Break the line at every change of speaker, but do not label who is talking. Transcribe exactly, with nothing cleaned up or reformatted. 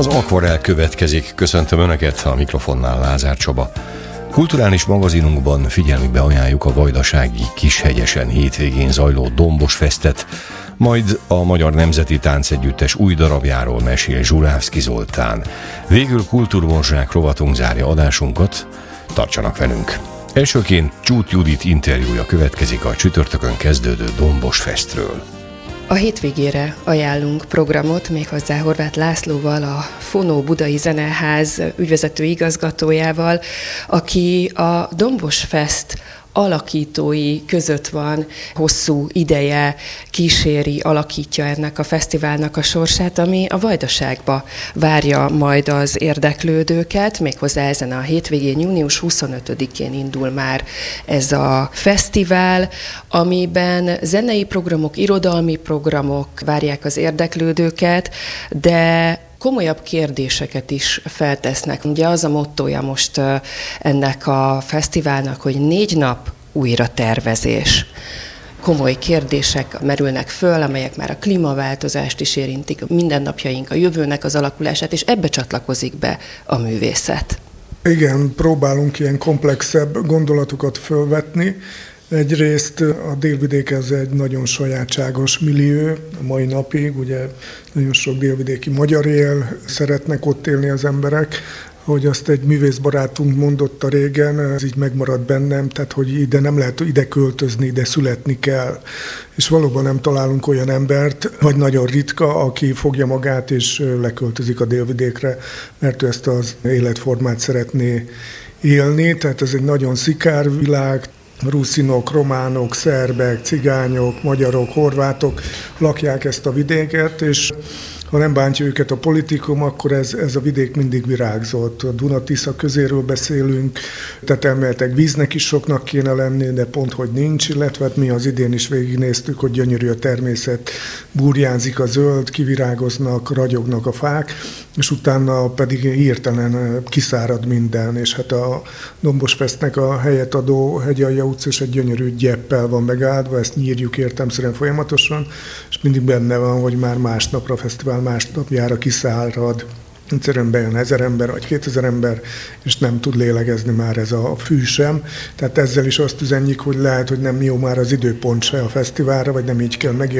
Az Akvarel következik. Köszöntöm Önöket, a mikrofonnál Lázár Csaba. Kulturális magazinunkban figyelmükbe ajánljuk a vajdasági Kishegyesen hétvégén zajló Dombos Festet, majd a Magyar Nemzeti Táncegyüttes új darabjáról mesél Zsulávszky Zoltán. Végül kultúrmorzsák rovatunk zárja adásunkat, tartsanak velünk! Elsőként Csút Judit interjúja következik a csütörtökön kezdődő Dombos Festről.
A hétvégére ajánlunk programot, méghozzá Horváth Lászlóval, a Fonó Budai Zeneház ügyvezető igazgatójával, aki a Dombos Fest alakítói között van, hosszú ideje kíséri, alakítja ennek a fesztiválnak a sorsát, ami a Vajdaságba várja majd az érdeklődőket, méghozzá ezen a hétvégén, június huszonötödikén indul már ez a fesztivál, amiben zenei programok, irodalmi programok várják az érdeklődőket, de komolyabb kérdéseket is feltesznek. Ugye az a mottója most ennek a fesztiválnak, hogy négy nap újra tervezés. Komoly kérdések merülnek föl, amelyek már a klímaváltozást is érintik, a mindennapjaink, a jövőnek az alakulását, és ebbe csatlakozik be a művészet.
Igen, próbálunk ilyen komplexebb gondolatokat fölvetni. Egyrészt a délvidék ez egy nagyon sajátságos millió a mai napig, ugye nagyon sok délvidéki magyar él, szeretnek ott élni az emberek. Ahogy azt egy művészbarátunk mondotta régen, ez így megmaradt bennem, tehát hogy ide nem lehet ide költözni, ide születni kell. És valóban nem találunk olyan embert, vagy nagyon ritka, aki fogja magát és leköltözik a délvidékre, mert ő ezt az életformát szeretné élni, tehát ez egy nagyon szikár világ. Ruszinok, románok, szerbek, cigányok, magyarok, horvátok lakják ezt a vidéket, és ha nem bántja őket a politikum, akkor ez, ez a vidék mindig virágzott. A Duna-Tisza közéről beszélünk, tehát elméletek víznek is soknak kéne lenni, de pont, hogy nincs, illetve hát mi az idén is végignéztük, hogy gyönyörű a természet, burjánzik a zöld, kivirágoznak, ragyognak a fák, és utána pedig hirtelen kiszárad minden, és hát a Dombos Festnek a helyet adó Hegyalja utca és egy gyönyörű gyeppel van megáldva, ezt nyírjuk értelemszerűen folyamatosan, és mindig benne van, hogy már másnapra a fesztivál másnapjára kiszárad. Egyszerűen bejön ezer ember, vagy kétezer ember, és nem tud lélegezni már ez a fű sem. Tehát ezzel is azt üzenjük, hogy lehet, hogy nem jó már az időpont se a fesztiválra, vagy nem így kell megérni.